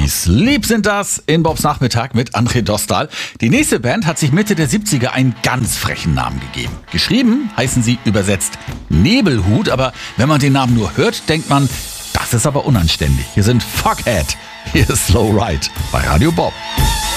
Boogies. Lieb sind das in Bobs Nachmittag mit André Dostal. Die nächste Band hat sich Mitte der 70er einen ganz frechen Namen gegeben. Geschrieben heißen sie übersetzt Nebelhut, aber wenn man den Namen nur hört, denkt man, das ist aber unanständig. Hier sind Fuckhead. Hier ist Slow Ride bei Radio Bob.